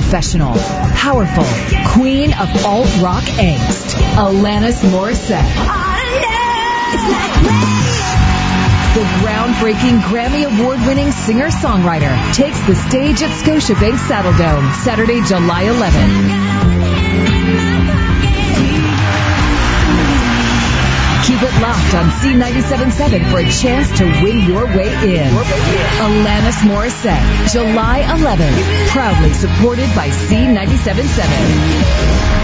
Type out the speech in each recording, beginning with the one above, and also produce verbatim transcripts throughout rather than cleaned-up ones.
professional, powerful, queen of alt-rock angst, Alanis Morissette. The groundbreaking Grammy Award-winning singer-songwriter takes the stage at Scotiabank Saddledome, Saturday, July eleventh. Keep it locked on C ninety-seven point seven for a chance to win your way in. Alanis Morissette, July eleventh. Proudly supported by C ninety-seven point seven.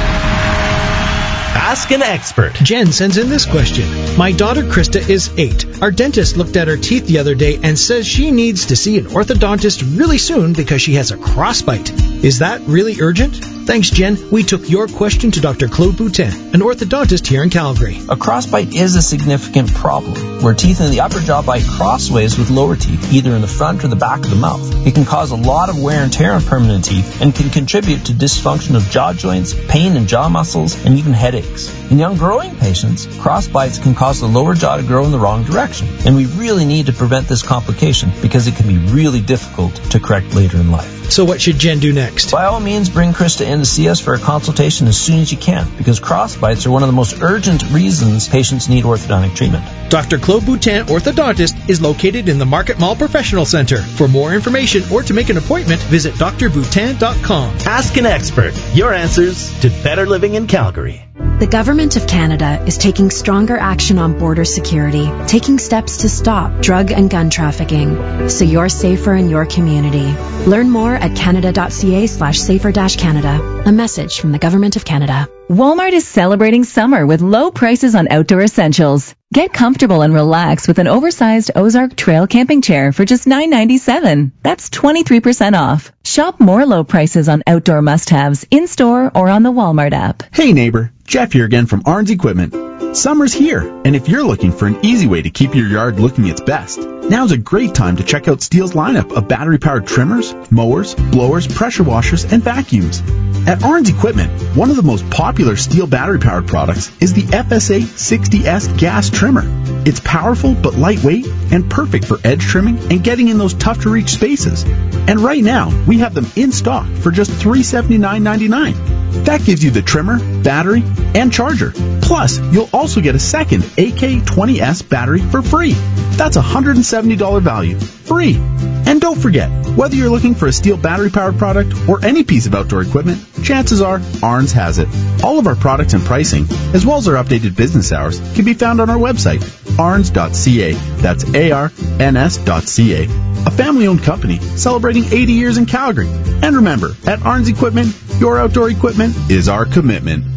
Ask an expert. Jen sends in this question. My daughter Krista is eight. Our dentist looked at her teeth the other day and says she needs to see an orthodontist really soon because she has a crossbite. Is that really urgent? Thanks, Jen. We took your question to Doctor Claude Boutin, an orthodontist here in Calgary. A crossbite is a significant problem, where teeth in the upper jaw bite crossways with lower teeth, either in the front or the back of the mouth. It can cause a lot of wear and tear on permanent teeth and can contribute to dysfunction of jaw joints, pain in jaw muscles, and even headaches. In young growing patients, crossbites can cause the lower jaw to grow in the wrong direction, and we really need to prevent this complication because it can be really difficult to correct later in life. So what should Jen do next? By all means, bring Krista in to see us for a consultation as soon as you can, because crossbites are one of the most urgent reasons patients need orthodontic treatment. Doctor Claude Boutin, orthodontist, is located in the Market Mall Professional Center. For more information or to make an appointment, visit d r boutin dot com. Ask an expert. Your answers to better living in Calgary. The Government of Canada is taking stronger action on border security, taking steps to stop drug and gun trafficking, so you're safer in your community. Learn more at canada.ca slash safer dash Canada. A message from the Government of Canada. Walmart is celebrating summer with low prices on outdoor essentials. Get comfortable and relax with an oversized Ozark Trail camping chair for just nine ninety-seven. That's twenty-three percent off. Shop more low prices on outdoor must-haves in-store or on the Walmart app. Hey neighbor, Jeff here again from Arns Equipment. Summer's here, and if you're looking for an easy way to keep your yard looking its best, now's a great time to check out Stihl's lineup of battery-powered trimmers, mowers, blowers, pressure washers, and vacuums. At Arns Equipment, one of the most popular Stihl battery-powered products is the F S A sixty S gas trimmer. It's powerful but lightweight and perfect for edge trimming and getting in those tough-to-reach spaces. And right now, we have them in stock for just three hundred seventy-nine ninety-nine. That gives you the trimmer, battery, and charger. Plus, you'll also get a second A K twenty S battery for free. That's a one hundred seventy dollars value. Free. And don't forget, whether you're looking for a Stihl battery-powered product or any piece of outdoor equipment, chances are Arns has it. All of our products and pricing, as well as our updated business hours, can be found on our website, arns dot c a. That's A R N S dot C A. A family-owned company celebrating eighty years in Calgary. And remember, at Arns Equipment, your outdoor equipment is our commitment.